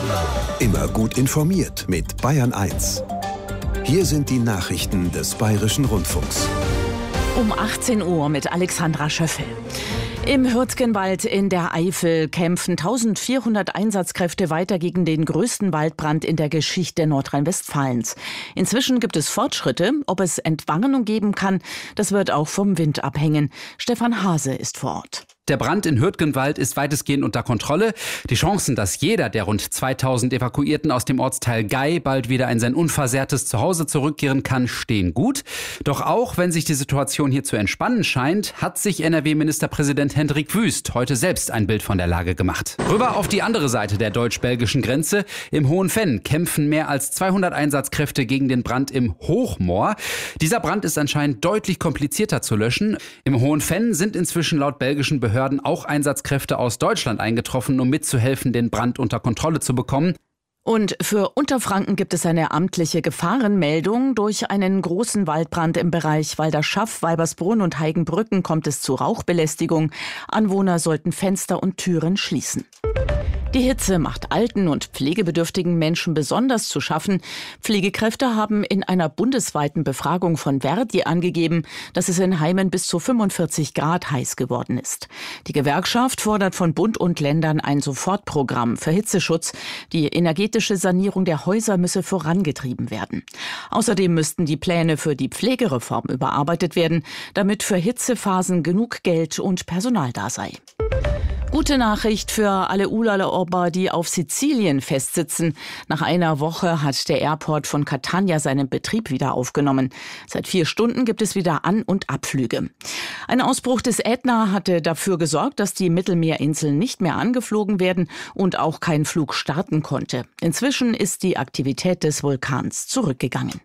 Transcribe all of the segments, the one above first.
Immer gut informiert mit Bayern 1. Hier sind die Nachrichten des Bayerischen Rundfunks. Um 18 Uhr mit Alexandra Schöffel. Im Hürtgenwald in der Eifel kämpfen 1400 Einsatzkräfte weiter gegen den größten Waldbrand in der Geschichte Nordrhein-Westfalens. Inzwischen gibt es Fortschritte. Ob es Entwarnung geben kann, das wird auch vom Wind abhängen. Stefan Hase ist vor Ort. Der Brand in Hürtgenwald ist weitestgehend unter Kontrolle. Die Chancen, dass jeder der rund 2000 Evakuierten aus dem Ortsteil Gei bald wieder in sein unversehrtes Zuhause zurückkehren kann, stehen gut. Doch auch wenn sich die Situation hier zu entspannen scheint, hat sich NRW-Ministerpräsident Hendrik Wüst heute selbst ein Bild von der Lage gemacht. Rüber auf die andere Seite der deutsch-belgischen Grenze. Im Hohenfenn kämpfen mehr als 200 Einsatzkräfte gegen den Brand im Hochmoor. Dieser Brand ist anscheinend deutlich komplizierter zu löschen. Im Hohenfenn sind inzwischen laut belgischen Behörden auch Einsatzkräfte aus Deutschland eingetroffen, um mitzuhelfen, den Brand unter Kontrolle zu bekommen. Und für Unterfranken gibt es eine amtliche Gefahrenmeldung. Durch einen großen Waldbrand im Bereich Walderschaff, Weibersbrunn und Heigenbrücken kommt es zu Rauchbelästigung. Anwohner sollten Fenster und Türen schließen. Die Hitze macht alten und pflegebedürftigen Menschen besonders zu schaffen. Pflegekräfte haben in einer bundesweiten Befragung von Verdi angegeben, dass es in Heimen bis zu 45 Grad heiß geworden ist. Die Gewerkschaft fordert von Bund und Ländern ein Sofortprogramm für Hitzeschutz. Die energetische Sanierung der Häuser müsse vorangetrieben werden. Außerdem müssten die Pläne für die Pflegereform überarbeitet werden, damit für Hitzephasen genug Geld und Personal da sei. Gute Nachricht für alle Urlauber, die auf Sizilien festsitzen. Nach einer Woche hat der Airport von Catania seinen Betrieb wieder aufgenommen. Seit 4 Stunden gibt es wieder An- und Abflüge. Ein Ausbruch des Ätna hatte dafür gesorgt, dass die Mittelmeerinseln nicht mehr angeflogen werden und auch kein Flug starten konnte. Inzwischen ist die Aktivität des Vulkans zurückgegangen.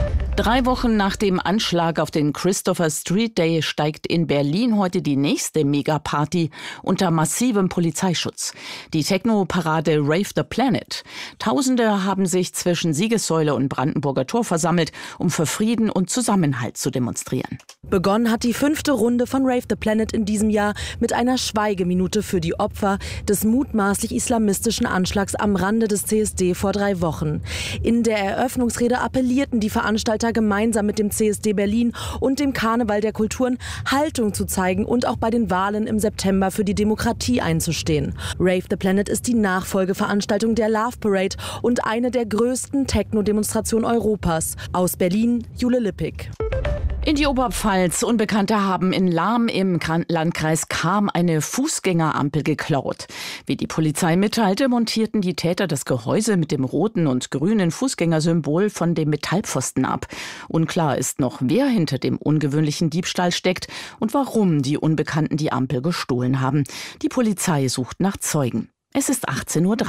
3 Wochen nach dem Anschlag auf den Christopher Street Day steigt in Berlin heute die nächste Megaparty unter massivem Polizeischutz. Die Techno-Parade Rave the Planet. Tausende haben sich zwischen Siegessäule und Brandenburger Tor versammelt, um für Frieden und Zusammenhalt zu demonstrieren. Begonnen hat die 5. Runde von Rave the Planet in diesem Jahr mit einer Schweigeminute für die Opfer des mutmaßlich islamistischen Anschlags am Rande des CSD vor 3 Wochen. In der Eröffnungsrede appellierten die Veranstalter gemeinsam mit dem CSD Berlin und dem Karneval der Kulturen Haltung zu zeigen und auch bei den Wahlen im September für die Demokratie einzustehen. Rave the Planet ist die Nachfolgeveranstaltung der Love Parade und eine der größten Techno-Demonstrationen Europas. Aus Berlin, Jule Lippig. In die Oberpfalz. Unbekannte haben in Lahm im Landkreis Cham eine Fußgängerampel geklaut. Wie die Polizei mitteilte, montierten die Täter das Gehäuse mit dem roten und grünen Fußgängersymbol von dem Metallpfosten ab. Unklar ist noch, wer hinter dem ungewöhnlichen Diebstahl steckt und warum die Unbekannten die Ampel gestohlen haben. Die Polizei sucht nach Zeugen. Es ist 18:03 Uhr.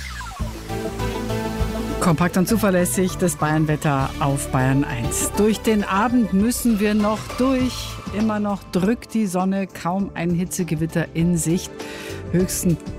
Kompakt und zuverlässig das Bayernwetter auf Bayern 1. Durch den Abend müssen wir noch durch. Immer noch drückt die Sonne, kaum ein Hitzegewitter in Sicht. Höchsten